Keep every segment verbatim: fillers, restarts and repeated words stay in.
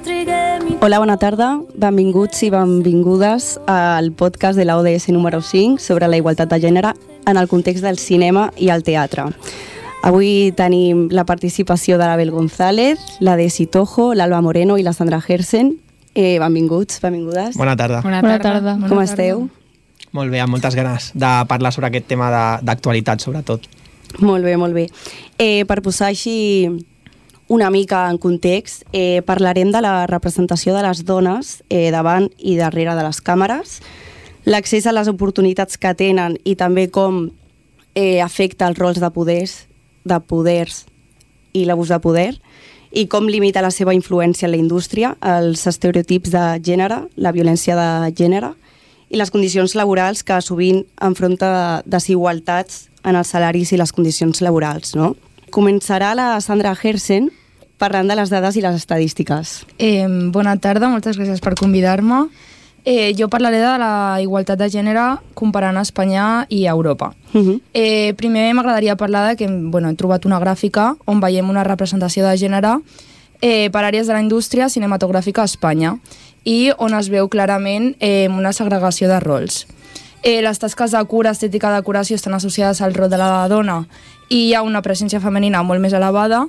Hola, bona tarda. Benvinguts i benvingudes al podcast de la O D S número cinc sobre la igualtat de gènere en el context del cinema i el teatre. Avui tenim la participació de l'Abel González, la Desi Tojo, l'Alba Moreno i la Sandra Gersen. Eh, benvinguts, benvingudes. Bona tarda. Bona tarda. Bona tarda. Com Bona esteu? Tarda. Molt bé, amb moltes ganes de parlar sobre aquest tema d'actualitat, sobretot. Molt bé, molt bé. Eh, per posar així una mica en context, eh, parlarem de la representació de les dones eh, davant i darrere de les càmeres, l'accés a les oportunitats que tenen i també com eh, afecta els rols de poders, de poders i l'abús de poder, i com limita la seva influència en la indústria, els estereotips de gènere, la violència de gènere i les condicions laborals que sovint enfronta desigualtats en els salaris i les condicions laborals, no? Començarà la Sandra Gersen parlant de les dades i les estadístiques. Eh, bona tarda, moltes gràcies per convidar-me. Eh, jo parlaré de la igualtat de gènere comparant Espanya i Europa. Uh-huh. eh, primer m'agradaria parlar de que bueno, he trobat una gràfica on veiem una representació de gènere eh, per àrees de la indústria cinematogràfica a Espanya i on es veu clarament eh, una segregació de rols. Eh, les tasques de cura, estètica, decoració estan associades al rol de la dona i hi ha una presència femenina molt més elevada,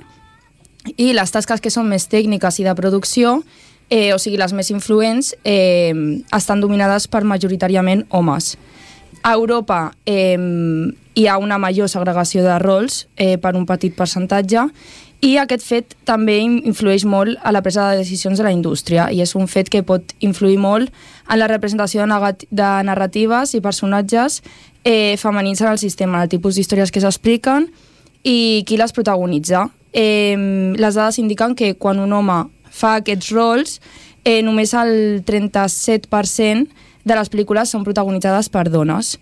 i les tasques que són més tècniques i de producció, eh, o sigui, les més influents, eh, estan dominades per majoritàriament homes. A Europa eh, hi ha una major segregació de rols eh, per un petit percentatge, i aquest fet també influeix molt a la presa de decisions de la indústria, i és un fet que pot influir molt en la representació de, de narratives i personatges eh, femenins en el sistema, el tipus d'històries que s'expliquen i qui les protagonitza. Eh, les dades indiquen que quan un home fa aquests rols, eh, només el trenta-set per cent de les pel·lícules són protagonitzades per dones.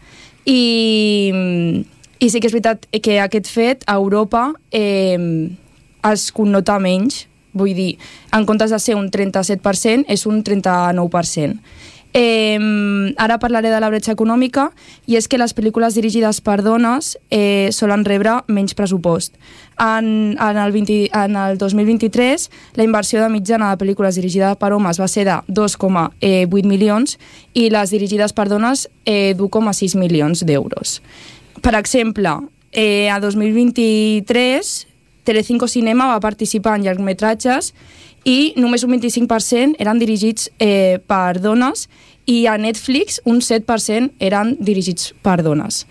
I, i sí que és veritat que aquest fet a Europa eh, es connota menys, vull dir, en comptes de ser un trenta-set per cent, és un trenta-nou per cent. Eh, ara parlaré de la bretxa econòmica, i és que les pel·lícules dirigides per dones eh, solen rebre menys pressupost. En, en, el vint, en el dos mil vint-i-tres, la inversió de mitjana de pel·lícules dirigides per homes va ser de dos coma vuit milions i les dirigides per dones eh, d'u coma sis milions d'euros. Per exemple, eh, a dos mil vint-i-tres, Telecinco Cinema va participar en llargmetratges i només un vint-i-cinc per cent eren dirigits eh, per dones, i a Netflix un set per cent eren dirigits per dones.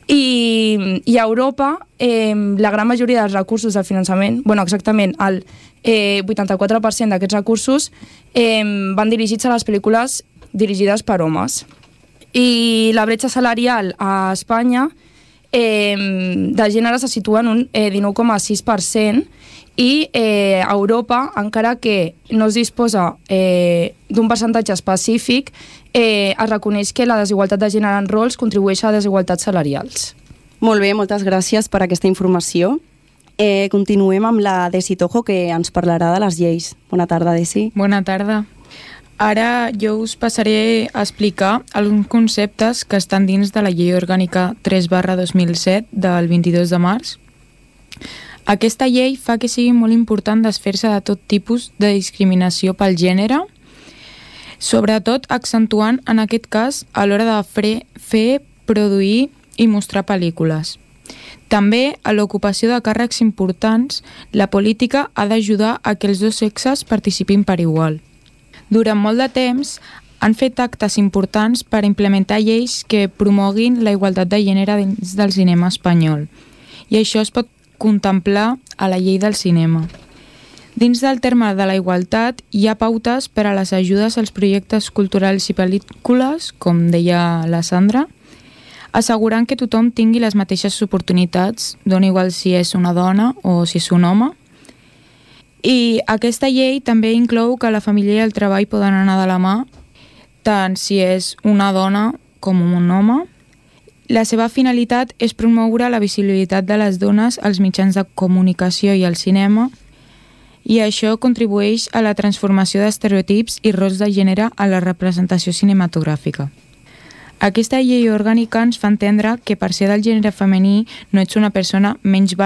I, i a Europa eh, la gran majoria dels recursos del finançament, bueno, exactament el eh, vuitanta-quatre per cent d'aquests recursos eh, van dirigits a les pel·lícules dirigides per homes. I la bretxa salarial a Espanya Eh, de gènere se situa en un eh, dinou coma sis per cent, i eh, a Europa, encara que no es disposa eh, d'un percentatge específic, eh, es reconeix que la desigualtat de gènere en rols contribueix a desigualtats salarials. Molt bé, moltes gràcies per aquesta informació. Eh, continuem amb la Desi Tojo, que ens parlarà de les lleis. Bona tarda, Desi. Bona tarda. Ara jo us passaré a explicar alguns conceptes que estan dins de la Llei Orgànica tres barra dos mil set del vint-i-dos de març. Aquesta llei fa que sigui molt important desfer-se de tot tipus de discriminació pel gènere, sobretot accentuant en aquest cas a l'hora de fer, fer, produir i mostrar pel·lícules. També a l'ocupació de càrrecs importants, la política ha d'ajudar a que els dos sexes participin per igual. Durant molt de temps han fet actes importants per implementar lleis que promoguin la igualtat de gènere dins del cinema espanyol, i això es pot contemplar a la llei del cinema. Dins del terme de la igualtat hi ha pautes per a les ajudes als projectes culturals i pel·lícules, com deia la Sandra, assegurant que tothom tingui les mateixes oportunitats, dona igual si és una dona o si és un home. I aquesta llei també inclou que la família i el treball poden anar de la mà, tant si és una dona com un home. La seva finalitat és promoure la visibilitat de les dones als mitjans de comunicació i al cinema, i això contribueix a la transformació d'estereotips i rols de gènere a la representació cinematogràfica. Aquesta llei orgànica ens fa entendre que per ser del gènere femení no ets una persona menys